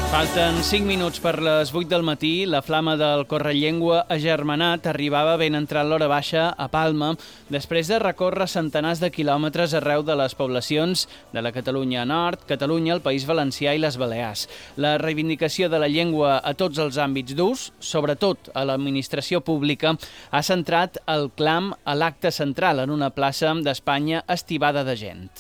Falten 5 minuts per les 8 del matí. La flama del Correllengua agermanat arribava ben entrat l'hora baixa a Palma, després de recórrer centenars de quilòmetres arreu de les poblacions de la Catalunya Nord, Catalunya, el País Valencià i les Balears. La reivindicació de la llengua a tots els àmbits d'ús, sobretot a l'administració pública, ha centrat el clam a l'acte central en una plaça d'Espanya estibada de gent.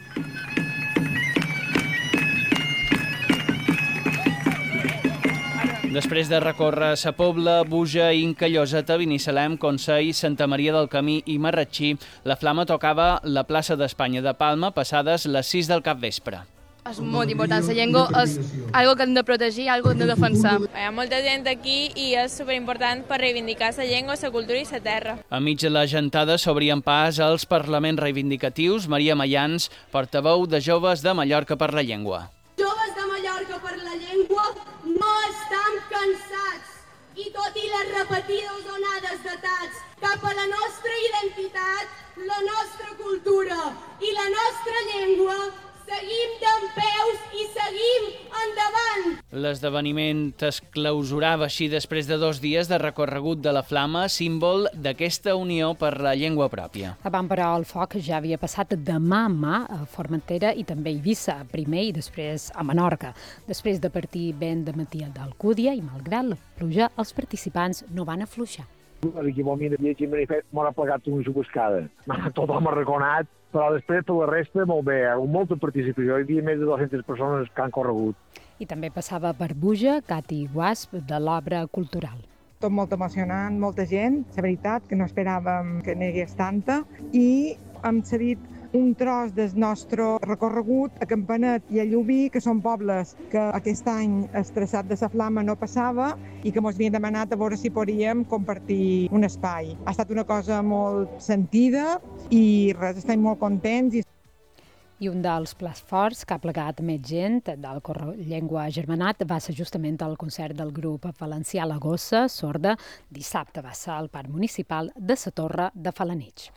Després de recórrer Sa Pobla, Buja, Inca, Lloseta, Binissalem, Consell, Santa Maria del Camí i Marratxí, la flama tocava la plaça d'Espanya de Palma passades les 6 del capvespre. És molt important, la llengua és algo que hem de protegir, algo que hem de defensar. Hi ha molta gent aquí i és superimportant per reivindicar la llengua, la cultura i la terra. Enmig de la gentada s'obrien pas als parlaments reivindicatius. Maria Mayans, portaveu de Joves de Mallorca per la Llengua. Joves de Mallorca per la Llengua no estan cansats i tot i les repetides onades d'atacs cap a la nostra identitat, la nostra cultura i la nostra llengua, seguim dempeus i seguim endavant. L'esdeveniment es clausurava així després de 2 dies de recorregut de la flama, símbol d'aquesta unió per la llengua pròpia. Abans, però, el foc ja havia passat de mà a mà a Formentera i també a Eivissa, primer i després a Menorca. Després de partir ben de matí d'Alcúdia i, malgrat la pluja, els participants no van afluixar. L'equipament de viatge manifest m'ha plegat una subescada. M'ha anat tothom arraconat, però després per la resta molt bé, amb molta participació. Hi havia més de 200 persones que han corregut. I també passava per Buja, Cati Guasp, de l'Obra Cultural. Tot molt emocionant, molta gent, la veritat, que no esperàvem que n'hi hagués tanta, i hem cedit un tros del nostre recorregut a Campanet i a Llubí, que són pobles que aquest any el traçat de la flama no passava i que ens havien demanat a veure si podíem compartir un espai. Ha estat una cosa molt sentida i res, estem molt contents. I un dels plats forts que ha plegat més gent del Correllengua agermanat va ser justament el concert del grup valencià La Gossa, sorda. Dissabte va ser al Parc Municipal de la Torre de Falanitx.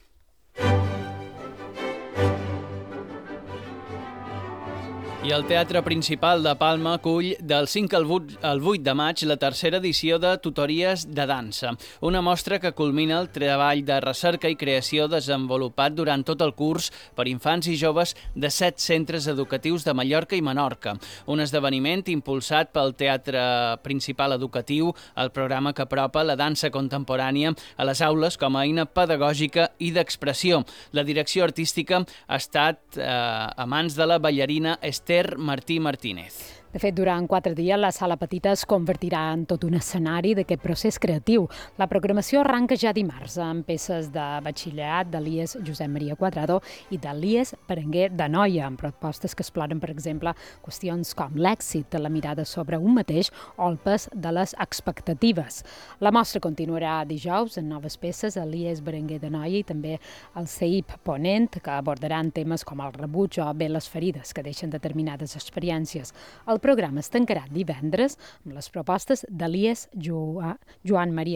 I el Teatre Principal de Palma acull del 5 al 8 de maig la tercera edició de Tutories de Dansa, una mostra que culmina el treball de recerca i creació desenvolupat durant tot el curs per infants i joves de 7 centres educatius de Mallorca i Menorca. Un esdeveniment impulsat pel Teatre Principal Educatiu, el programa que apropa la dansa contemporània a les aules com a eina pedagògica i d'expressió. La direcció artística ha estat a mans de la ballarina Esther Martí Martínez. De fet, durant 4 dies, la sala petita es convertirà en tot un escenari d'aquest procés creatiu. La programació arranca ja dimarts amb peces de batxillerat de l'IES Josep Maria Quadrado i de l'IES Berenguer d'Anoia, amb propostes que exploren, per exemple, qüestions com l'èxit, la mirada sobre un mateix o el pes de les expectatives. La mostra continuarà dijous en noves peces a l'IES Berenguer d'Anoia i també al CEIP Ponent, que abordaran temes com el rebuig o bé les ferides que deixen determinades experiències. El programa es tancarà divendres amb les propostes de l'IES Joan Maria